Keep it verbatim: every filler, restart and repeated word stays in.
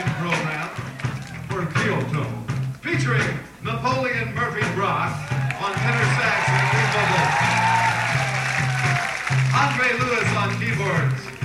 marching program for Kyoto, featuring Napoleon Murphy Brock on tenor sax and lead vocals, Andre Lewis on keyboards,